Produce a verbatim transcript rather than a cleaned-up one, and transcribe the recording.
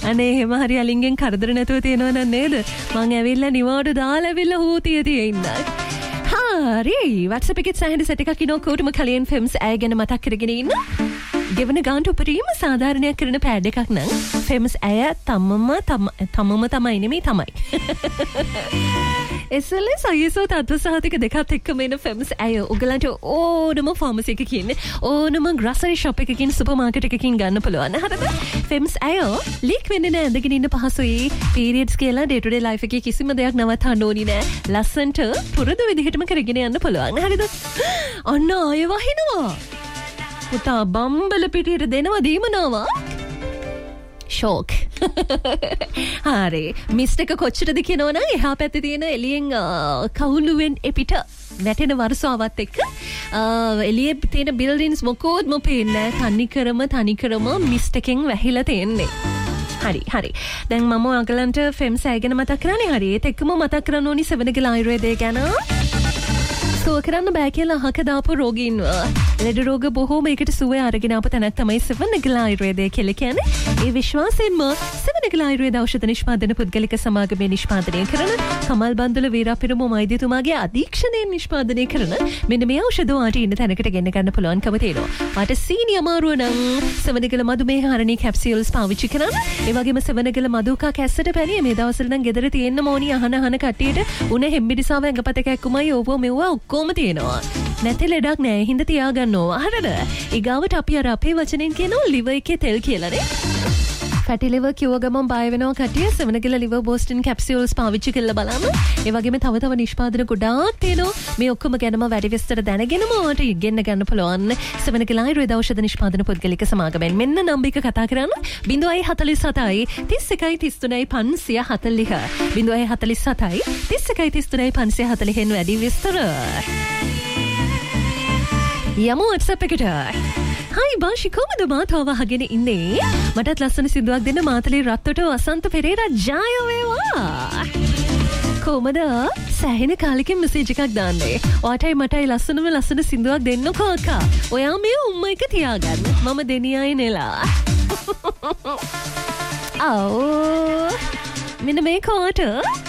අනේ එහෙම හරි අලින්ගෙන් කරදර නැතුව තියෙනවා නේද නේද? මං ඇවිල්ලා නිවාඩු දාලා ඇවිල්ලා හූතිය තියෙන්න. හරි WhatsApp එකේ සෑහෙන සෙට් එකක් ඉනෝ කෝටුම කලියන් ෆිල්ම්ස් ඇය ගැන මතක් කරගෙන ඉන්න. ගෙවන ගාන්ට උපරිම සාධාරණයක් කරන පෑඩ් එකක් නම් ෆිල්ම්ස් ඇය තමම තමම තමයි නෙමෙයි තමයි. එසලස් අයසෝ තත්ව සහතික දෙකත් එක්කම එන ෆිල්ම්ස් ඇය ඔයගලන්ට ඕනම ෆාමසි එකකින් ඕනම ග්‍රොසරි ෂොප් එකකින් සුපර් මාකට් එකකින් ගන්න පුළුවන්. හරිද? ෆිල්ම්ස් ඇය ලීක් වෙන්නේ නැහැ, ඇඳගෙන ඉන්න පහසුයි. පීරියඩ්ස් කියලා ඩේ ටු ඩේ ලයිෆ් එකේ කිසිම දෙයක් නවත්තන්න ඕනි නෑ. ලස්සන්ට පුරුදු විදිහටම කරගෙන යන්න පුළුවන්. හරිද? අන්න ආය වහිනවා. පුතා බම්බල පිටියට දෙනවා දීමනවා. ෂෝක්. හරි මිස්ටක කොච්චරද කියනවනම් එහා පැත්තේ තියෙන එළියෙන් කවුළුවෙන් එපිට වැටෙන වර්ෂාවත් එක්ක එළියේ තියෙන බිල්ඩින්ස් මොකොත්ම පේන්නේ නැහැ. තනිකරම තනිකරම මිස්ටකෙන් වැහිලා තියෙන්නේ. හරි හරි දැන් මම ඔයගලන්ට ෆිල්ම්ස් ඇය ගැන මතක් කරන්නේ. හරි ඒත් එක්කම මතක් කරන්න ඕනි සෙවනගල ආයුර්වේදය ගැන. සුව කරන්න බෑ කියලා අහක දාපු රෝගීන් ලෙඩ රෝග බොහෝම එකට සුවය අරගෙන ආපු තැනක් තමයි සෙවනගල ආයුර්වේදය කියලා කියන්නේ. ඒ විශ්වාසයෙන්ම සෙවනගල ආයුර්වේද ඖෂධ නිෂ්පාදන පුද්ගලික සමාගමේ නිෂ්පාදනය කරන කමල් බන්දුල වීරපිරම වෛද්‍යතුමාගේ අධීක්ෂණයෙන් නිෂ්පාදනය කරන මෙන්න මේ ඖෂධ වාට ඉන්න තැනකට ගෙන්න ගන්න පුළුවන්කම තියෙනවා. වාට සීනි අමාරුව නම් සෙවනගල මදුමේහ හරණී කැප්සියුල්ස් පාවිච්චි කරන්න. ඒ වගේම සෙවනගල මදුකා කැස්සට පැනිය මේ දවස්වල නම් ගෙදර තියෙන්න ඕනි අහන අහන කට්ටියට උණ හෙම්බිරිසාව ඇඟපත කැක්කුමයි ඕව මෙව්වා ඔක්කොම තියෙනවා. නැති ලෙඩක් නෑ හින්දා තියාගන්න ඕවා. හරිද? ඊගාවට අපි අර අපේ වචනෙන් කියනවා liver එකේ තෙල් කියලානේ. fatty liver කිව්ව ගමන් බය වෙනවා කටිය. සෙවනගල liver boosting capsules පාවිච්චි කරලා බලන්න. ඒ වගේම තව තව නිෂ්පාදන ගොඩාක් තියෙනවා. මේ ඔක්කොම ගැනම වැඩි විස්තර දැනගෙනම ඔයාලට ඉගෙන ගන්න පුළුවන්. සෙවනගල ආයුර්වේද ඖෂධ නිෂ්පාදන පුද්ගලික සමාගමෙන් මෙන්න නම්බර එක කතා කරන්න. zero four four seven තිස් එකයි තිස් තුනයි පන්සිය හතළිහ. zero four four seven තිස් එකයි තිස් තුනයි පන්සිය හතළිහෙන් වැඩි විස්තර. යමු WhatsApp එකට. හයි බාෂි කොහමද මාතව අහගෙන ඉන්නේ? මටත් ලස්සන සින්දුවක් දෙන්න මාතලේ රත්තොට වසන්ත පෙරේරා ජය වේවා. කොහමද? සෑහෙන කාලෙකින් මෙසේජ් එකක් දාන්නේ. ඔයාටයි මටයි ලස්සනම ලස්සන සින්දුවක් දෙන්නකෝ අක්කා. ඔයා මේ උම්ම එක තියාගන්න. මම දෙනියයි නෙලා. ආ මෙන්න මේ කොට